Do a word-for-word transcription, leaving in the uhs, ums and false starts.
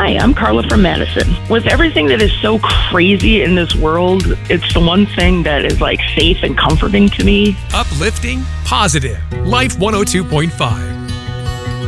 Hi, I'm Carla from Madison. With everything that is so crazy in this world, it's the one thing that is like safe and comforting to me. Uplifting, positive. Life one oh two point five.